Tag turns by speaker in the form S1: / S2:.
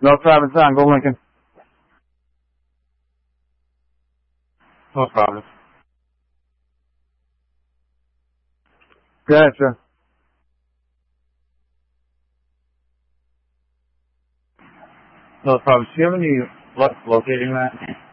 S1: No Travis on, go Lincoln.
S2: No problem.
S1: Gotcha.
S2: No problem. Do you have any luck locating that?